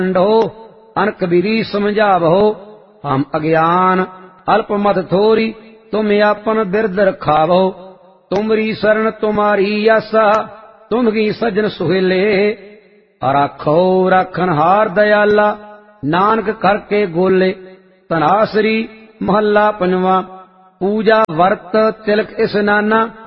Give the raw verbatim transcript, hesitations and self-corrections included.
हो अन कबीरी समझावो। हम अज्ञान अल्प मत थोरी तुम आपन बिरद रखावो। तुमरी शरण तुम्हारी आसा तुम की सजन सुहेले। राखो राखन हार दयाला नानक करके गोले। तनासरी महला पंजवा। पूजा वर्त तिलक स्नाना